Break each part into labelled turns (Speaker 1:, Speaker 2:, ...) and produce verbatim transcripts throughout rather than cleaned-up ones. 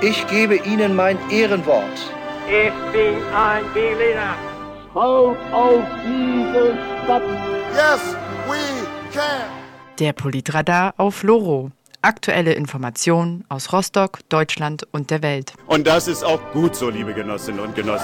Speaker 1: Ich gebe Ihnen mein Ehrenwort.
Speaker 2: Ich bin ein Berliner.
Speaker 3: Haut auf diese Stadt.
Speaker 4: Yes, we can.
Speaker 5: Der Politradar auf Loro. Aktuelle Informationen aus Rostock, Deutschland und der Welt.
Speaker 6: Und das ist auch gut so, liebe Genossinnen und Genossen.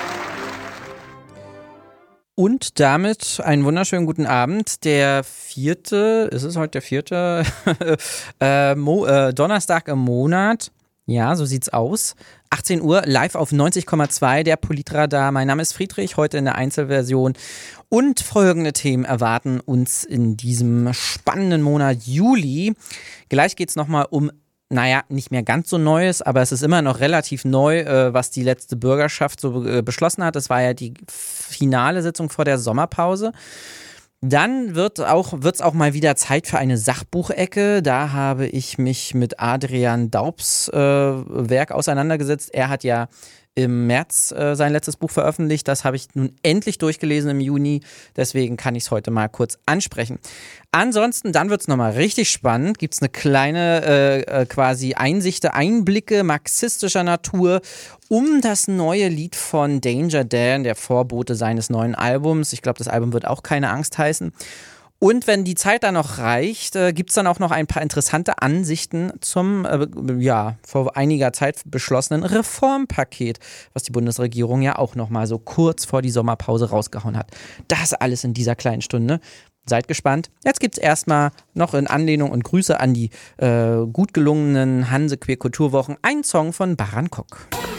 Speaker 7: Und damit einen wunderschönen guten Abend. Der vierte, ist es heute der vierte? äh, Mo, äh, Donnerstag im Monat. Ja, so sieht's aus. achtzehn Uhr, live auf neunzig Komma zwei, der Politradar. Mein Name ist Friedrich, heute in der Einzelversion. Und folgende Themen erwarten uns in diesem spannenden Monat Juli. Gleich geht's nochmal um, naja, nicht mehr ganz so Neues, aber es ist immer noch relativ neu, äh, was die letzte Bürgerschaft so äh, beschlossen hat. Das war ja die finale Sitzung vor der Sommerpause. Dann wird auch, wird's auch mal wieder Zeit für eine Sachbuchecke. Da habe ich mich mit Adrian Daubs äh, Werk auseinandergesetzt. Er hat ja im März äh, sein letztes Buch veröffentlicht. Das habe ich nun endlich durchgelesen im Juni. Deswegen kann ich es heute mal kurz ansprechen. Ansonsten, dann wird es nochmal richtig spannend. Gibt es eine kleine äh, äh, quasi Einsichte, Einblicke marxistischer Natur um das neue Lied von Danger Dan, der Vorbote seines neuen Albums. Ich glaube, das Album wird auch keine Angst heißen. Und wenn die Zeit dann noch reicht, äh, gibt es dann auch noch ein paar interessante Ansichten zum, äh, ja, vor einiger Zeit beschlossenen Reformpaket, was die Bundesregierung ja auch noch mal so kurz vor die Sommerpause rausgehauen hat. Das alles in dieser kleinen Stunde. Seid gespannt. Jetzt gibt es erstmal noch in Anlehnung und Grüße an die äh, gut gelungenen Hanse Queer Kulturwochen einen Song von Baran Kok.